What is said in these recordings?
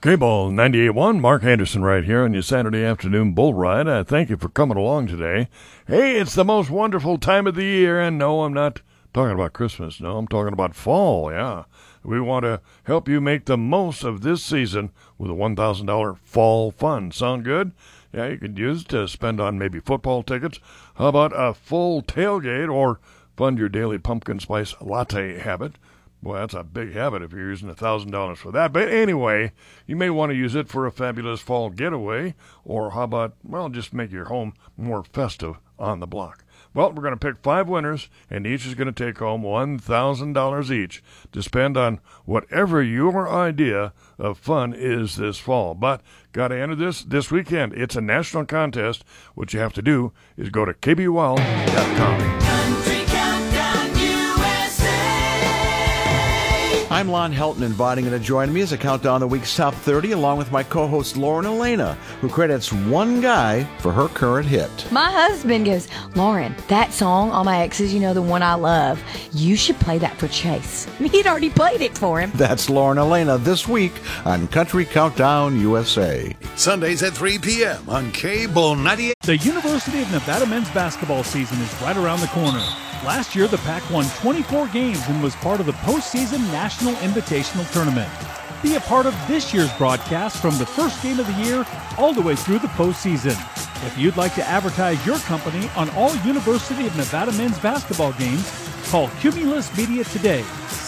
K-Ball 98.1, Mark Anderson right here on your Saturday afternoon bull ride. I thank you for coming along today. Hey, it's the most wonderful time of the year, and no, I'm not talking about Christmas. No, I'm talking about fall, yeah. We want to help you make the most of this season with a $1,000 fall fund. Sound good? Yeah, you could use it to spend on maybe football tickets. How about a full tailgate or fund your daily pumpkin spice latte habit? Boy, that's a big habit if you're using $1,000 for that. But anyway, you may want to use it for a fabulous fall getaway, or how about, well, just make your home more festive on the block. Well, we're going to pick 5 winners, and each is going to take home $1,000 each to spend on whatever your idea of fun is this fall. But got to enter this weekend. It's a national contest. What you have to do is go to kbwl.com. I'm Lon Helton, inviting you to join me as I count down the week's top 30, along with my co-host Lauren Elena, who credits one guy for her current hit. My husband goes, Lauren, that song, All My Exes, you know, the one I love, you should play that for Chase. He'd already played it for him. That's Lauren Elena this week on Country Countdown USA. Sundays at 3 p.m. on K-Ball 98. The University of Nevada men's basketball season is right around the corner. Last year, the Pac won 24 games and was part of the postseason National Invitational Tournament. Be a part of this year's broadcast from the first game of the year all the way through the postseason. If you'd like to advertise your company on all University of Nevada men's basketball games, call Cumulus Media today,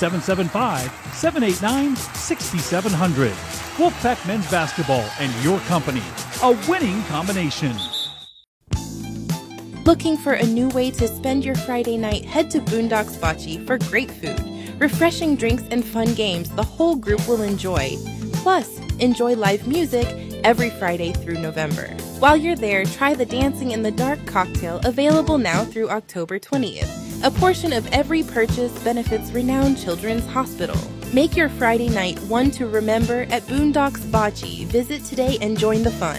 775-789-6700. Wolfpack Men's Basketball and your company, a winning combination. Looking for a new way to spend your Friday night? Head to Boondocks Bocce for great food, refreshing drinks, and fun games the whole group will enjoy. Plus, enjoy live music every Friday through November. While you're there, try the Dancing in the Dark cocktail, available now through October 20th. A portion of every purchase benefits Renowned Children's Hospital. Make your Friday night one to remember at Boondocks Bocce. Visit today and join the fun.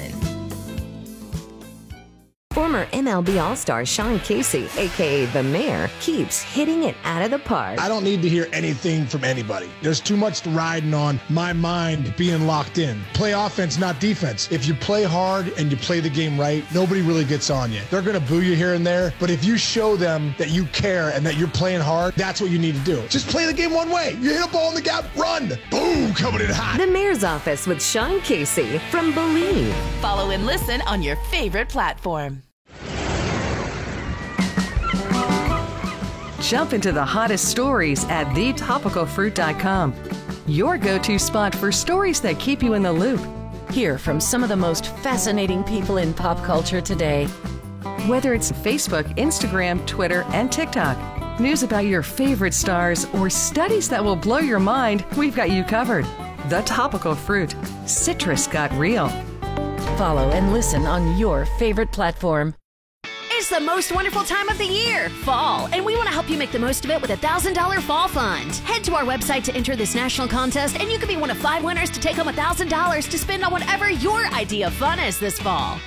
Former MLB All-Star Sean Casey, a.k.a. The Mayor, keeps hitting it out of the park. I don't need to hear anything from anybody. There's too much riding on my mind being locked in. Play offense, not defense. If you play hard and you play the game right, nobody really gets on you. They're going to boo you here and there, but if you show them that you care and that you're playing hard, that's what you need to do. Just play the game one way. You hit a ball in the gap, run. Boom, coming in hot. The Mayor's Office with Sean Casey from Believe. Follow and listen on your favorite platform. Jump into the hottest stories at thetopicalfruit.com. Your go-to spot for stories that keep you in the loop. Hear from some of the most fascinating people in pop culture today. Whether it's Facebook, Instagram, Twitter, and TikTok, news about your favorite stars, or studies that will blow your mind, we've got you covered. The Topical Fruit. Citrus got real. Follow and listen on your favorite platform. It's the most wonderful time of the year, fall, and we want to help you make the most of it with a $1,000 fall fund. Head to our website to enter this national contest, and you can be one of 5 winners to take home $1,000 to spend on whatever your idea of fun is this fall.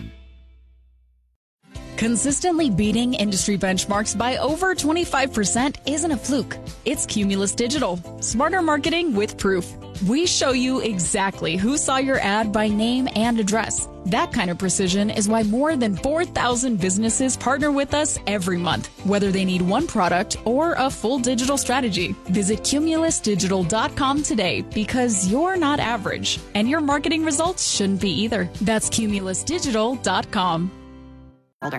Consistently beating industry benchmarks by over 25% isn't a fluke. It's Cumulus Digital. Smarter marketing with proof. We show you exactly who saw your ad by name and address. That kind of precision is why more than 4,000 businesses partner with us every month, whether they need one product or a full digital strategy. Visit cumulusdigital.com today, because you're not average, and your marketing results shouldn't be either. That's cumulusdigital.com. Here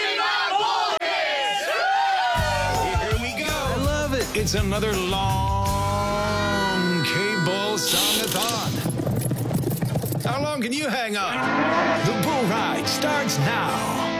we go. I love it. It's another long K-Ball song-a-thon. How long can you hang on? The bull ride starts now.